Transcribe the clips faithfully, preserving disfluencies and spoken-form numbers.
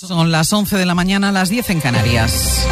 Son las once de la mañana, las diez en Canarias.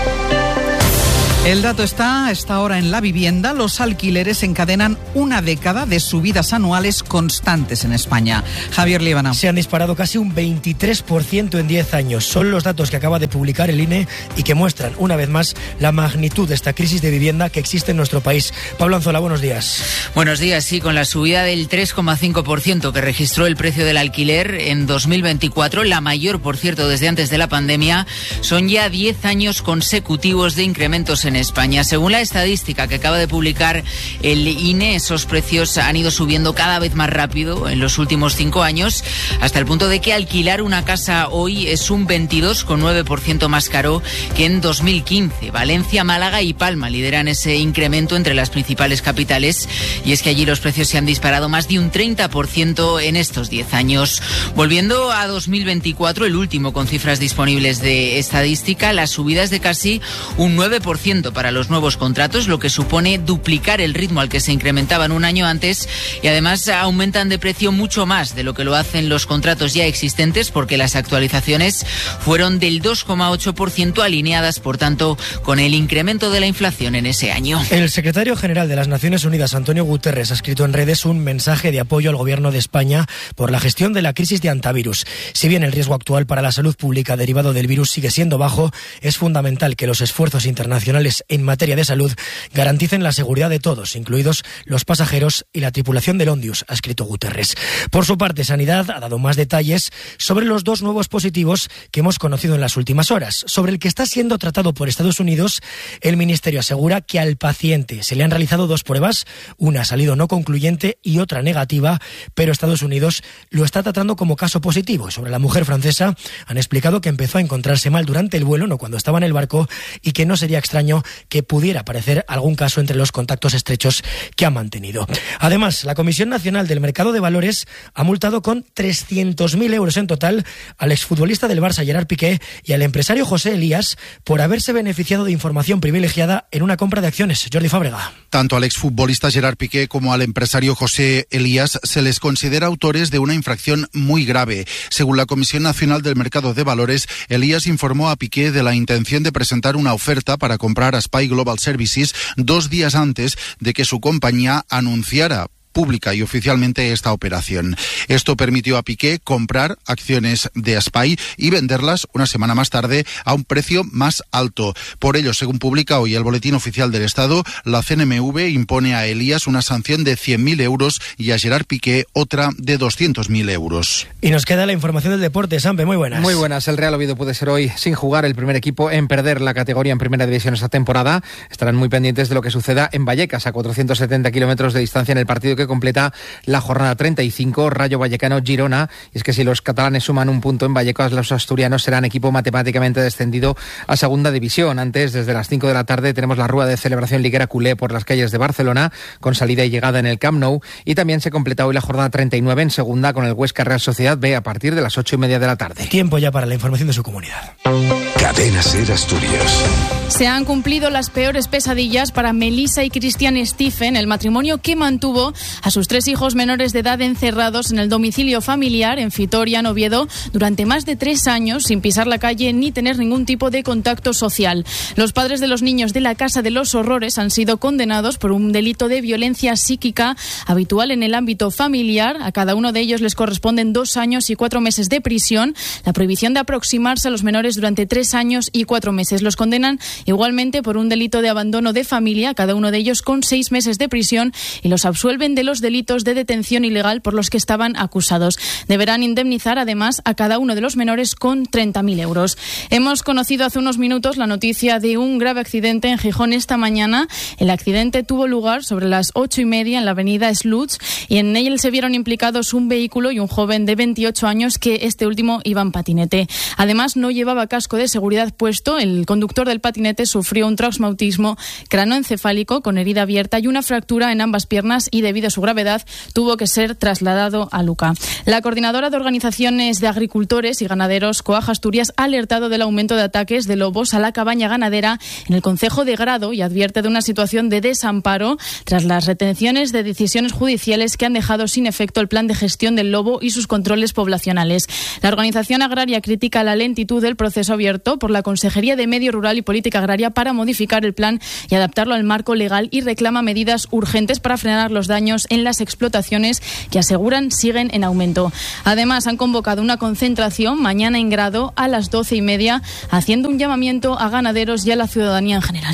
El dato está a esta hora en la vivienda. Los alquileres encadenan una década de subidas anuales constantes en España. Javier Líbana. Se han disparado casi un veintitrés por ciento en diez años. Son los datos que acaba de publicar el I N E y que muestran una vez más la magnitud de esta crisis de vivienda que existe en nuestro país. Pablo Anzola, buenos días. Buenos días, sí, con la subida del tres coma cinco por ciento que registró el precio del alquiler en dos mil veinticuatro, la mayor, por cierto, desde antes de la pandemia, son ya diez años consecutivos de incrementos en España. Según la estadística que acaba de publicar el I N E, esos precios han ido subiendo cada vez más rápido en los últimos cinco años, hasta el punto de que alquilar una casa hoy es un veintidós coma nueve por ciento más caro que en dos mil quince. Valencia, Málaga y Palma lideran ese incremento entre las principales capitales, y es que allí los precios se han disparado más de un treinta por ciento en estos diez años. Volviendo a dos mil veinticuatro, el último con cifras disponibles de estadística, la subida es de casi un nueve por ciento para los nuevos contratos, lo que supone duplicar el ritmo al que se incrementaban un año antes, y además aumentan de precio mucho más de lo que lo hacen los contratos ya existentes, porque las actualizaciones fueron del dos coma ocho por ciento, alineadas por tanto con el incremento de la inflación en ese año. El secretario general de las Naciones Unidas, Antonio Guterres, ha escrito en redes un mensaje de apoyo al gobierno de España por la gestión de la crisis de antivirus. Si bien el riesgo actual para la salud pública derivado del virus sigue siendo bajo, es fundamental que los esfuerzos internacionales en materia de salud garanticen la seguridad de todos, incluidos los pasajeros y la tripulación del Ondius, ha escrito Guterres. Por su parte, Sanidad ha dado más detalles sobre los dos nuevos positivos que hemos conocido en las últimas horas. Sobre el que está siendo tratado por Estados Unidos, el Ministerio asegura que al paciente se le han realizado dos pruebas, una ha salido no concluyente y otra negativa, pero Estados Unidos lo está tratando como caso positivo. Sobre la mujer francesa, han explicado que empezó a encontrarse mal durante el vuelo, no cuando estaba en el barco, y que no sería extraño que pudiera aparecer algún caso entre los contactos estrechos que ha mantenido. Además, la Comisión Nacional del Mercado de Valores ha multado con trescientos mil euros en total al exfutbolista del Barça, Gerard Piqué, y al empresario José Elías por haberse beneficiado de información privilegiada en una compra de acciones. Jordi Fábrega. Tanto al exfutbolista Gerard Piqué como al empresario José Elías se les considera autores de una infracción muy grave. Según la Comisión Nacional del Mercado de Valores, Elías informó a Piqué de la intención de presentar una oferta para comprar a Spy Global Services dos días antes de que su compañía anunciara pública y oficialmente esta operación. Esto permitió a Piqué comprar acciones de Aspy y venderlas una semana más tarde a un precio más alto. Por ello, según publica hoy el Boletín Oficial del Estado, la C N M V impone a Elías una sanción de cien mil euros y a Gerard Piqué otra de doscientos mil euros. Y nos queda la información del deporte. Sampe, muy buenas. Muy buenas. El Real Oviedo puede ser hoy, sin jugar, el primer equipo en perder la categoría en Primera División esta temporada. Estarán muy pendientes de lo que suceda en Vallecas, a cuatrocientos setenta kilómetros de distancia, en el partido que completa la jornada treinta y cinco, Rayo Vallecano-Girona. Y es que si los catalanes suman un punto en Vallecas, los asturianos serán equipo matemáticamente descendido a segunda división. Antes, desde las cinco de la tarde, tenemos la rueda de celebración liguera culé por las calles de Barcelona, con salida y llegada en el Camp Nou. Y también se completa hoy la jornada treinta y nueve en segunda, con el Huesca Real Sociedad B a partir de las ocho y media de la tarde. Tiempo ya para la información de su comunidad. Cadena SER Asturias. Se han cumplido las peores pesadillas para Melissa y Christian Stephen, el matrimonio que mantuvo a sus tres hijos menores de edad encerrados en el domicilio familiar en Fitoria, en Oviedo, durante más de tres años, sin pisar la calle ni tener ningún tipo de contacto social. Los padres de los niños de la Casa de los Horrores han sido condenados por un delito de violencia psíquica habitual en el ámbito familiar. A cada uno de ellos les corresponden dos años y cuatro meses de prisión. La prohibición de aproximarse a los menores durante tres años y cuatro meses. Los condenan igualmente por un delito de abandono de familia, cada uno de ellos con seis meses de prisión, y los absuelven de los delitos de detención ilegal por los que estaban acusados. Deberán indemnizar además a cada uno de los menores con treinta mil euros. Hemos conocido hace unos minutos la noticia de un grave accidente en Gijón esta mañana. El accidente tuvo lugar sobre las ocho y media en la avenida Sluts, y en él se vieron implicados un vehículo y un joven de veintiocho años, que este último iba en patinete. Además, no llevaba casco de seguridad puesto. El conductor del patinete sufrió un traumatismo cranoencefálico con herida abierta y una fractura en ambas piernas, y debido debido a su gravedad, tuvo que ser trasladado a Luca. La coordinadora de organizaciones de agricultores y ganaderos Coag Asturias ha alertado del aumento de ataques de lobos a la cabaña ganadera en el concejo de Grado y advierte de una situación de desamparo tras las retenciones de decisiones judiciales que han dejado sin efecto el plan de gestión del lobo y sus controles poblacionales. La organización agraria critica la lentitud del proceso abierto por la Consejería de Medio Rural y Política Agraria para modificar el plan y adaptarlo al marco legal y reclama medidas urgentes para frenar los daños en las explotaciones que aseguran siguen en aumento. Además, han convocado una concentración mañana en Grado a las doce y media, haciendo un llamamiento a ganaderos y a la ciudadanía en general.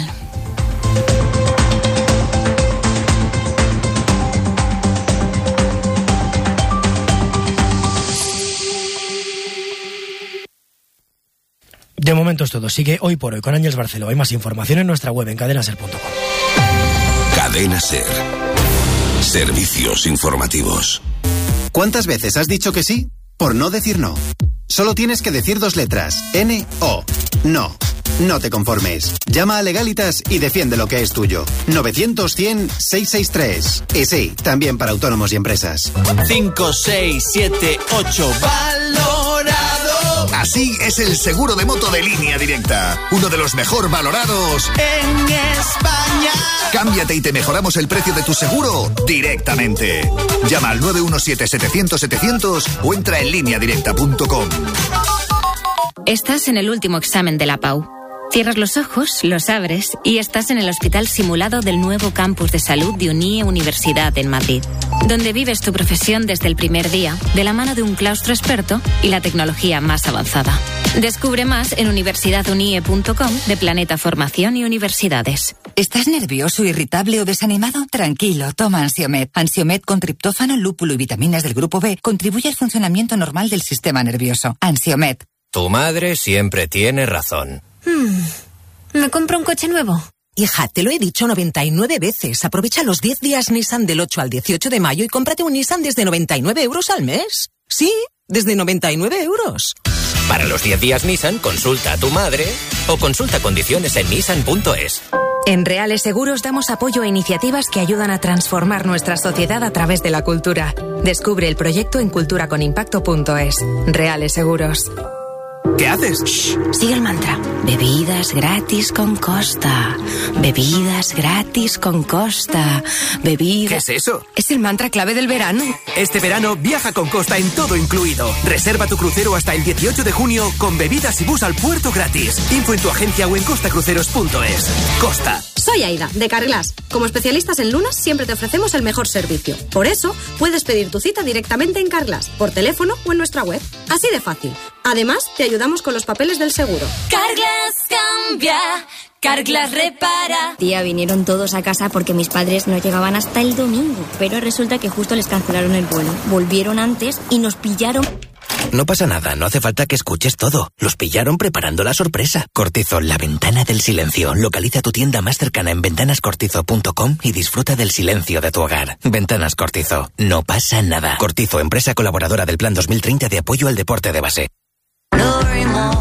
De momento es todo. Sigue Hoy por Hoy con Ángels Barceló. Hay más información en nuestra web en cadena ser punto com. Cadena Ser. Servicios informativos. ¿Cuántas veces has dicho que sí? Por no decir no. Solo tienes que decir dos letras. N O. No. No te conformes. Llama a Legalitas y defiende lo que es tuyo. novecientos cien seiscientos sesenta y tres. Y sí, también para autónomos y empresas. cinco, seis, siete, ocho. Valorado. Así es el seguro de moto de Línea Directa. Uno de los mejor valorados en España. Cámbiate y te mejoramos el precio de tu seguro directamente. Llama al nueve uno siete, setecientos, setecientos o entra en línea directa punto com. Estás en el último examen de la P A U. Cierras los ojos, los abres y estás en el hospital simulado del nuevo campus de salud de Unie Universidad en Madrid, donde vives tu profesión desde el primer día, de la mano de un claustro experto y la tecnología más avanzada. Descubre más en universidad unie punto com de Planeta Formación y Universidades. ¿Estás nervioso, irritable o desanimado? Tranquilo, toma Ansiomed. Ansiomed con triptófano, lúpulo y vitaminas del grupo B contribuye al funcionamiento normal del sistema nervioso. Ansiomed. Tu madre siempre tiene razón. Hmm. ¿Me compro un coche nuevo? Hija, te lo he dicho noventa y nueve veces. Aprovecha los diez días Nissan del ocho al dieciocho de mayo y cómprate un Nissan desde noventa y nueve euros al mes. Sí, desde noventa y nueve euros. Para los diez días Nissan, consulta a tu madre o consulta condiciones en nissan punto es. En Reales Seguros damos apoyo a iniciativas que ayudan a transformar nuestra sociedad a través de la cultura. Descubre el proyecto en cultura con impacto punto es. Reales Seguros. ¿Qué haces? Shh, sigue el mantra. Bebidas gratis con Costa. Bebidas gratis con Costa. Bebidas... ¿Qué es eso? Es el mantra clave del verano. Este verano viaja con Costa en todo incluido. Reserva tu crucero hasta el dieciocho de junio con bebidas y bus al puerto gratis. Info en tu agencia o en costa cruceros punto es. Costa. Soy Aida, de Carglass. Como especialistas en lunas, siempre te ofrecemos el mejor servicio. Por eso, puedes pedir tu cita directamente en Carglass, por teléfono o en nuestra web. Así de fácil. Además, te ayudamos con los papeles del seguro. Carglass cambia, Carglass repara. Tía, vinieron todos a casa porque mis padres no llegaban hasta el domingo. Pero resulta que justo les cancelaron el vuelo. Volvieron antes y nos pillaron... No pasa nada, no hace falta que escuches todo. Los pillaron preparando la sorpresa. Cortizo, la ventana del silencio. Localiza tu tienda más cercana en ventanas cortizo punto com y disfruta del silencio de tu hogar. Ventanas Cortizo, no pasa nada. Cortizo, empresa colaboradora del Plan dos mil treinta de apoyo al deporte de base.